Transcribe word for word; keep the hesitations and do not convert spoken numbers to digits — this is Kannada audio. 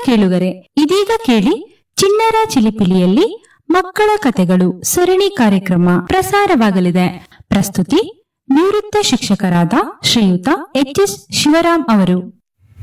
ಕೇಳುಗರೆ, ಇದೀಗ ಕೇಳಿ ಚಿಣ್ಣರ ಚಿಲಿಪಿಲಿಯಲ್ಲಿ ಮಕ್ಕಳ ಕಥೆಗಳು ಸರಣಿ ಕಾರ್ಯಕ್ರಮ ಪ್ರಸಾರವಾಗಲಿದೆ. ಪ್ರಸ್ತುತಿ ನಿವೃತ್ತ ಶಿಕ್ಷಕರಾದ ಶ್ರೀಯುತ ಎಚ್ ಎಸ್ ಶಿವರಾಮ್ ಅವರು.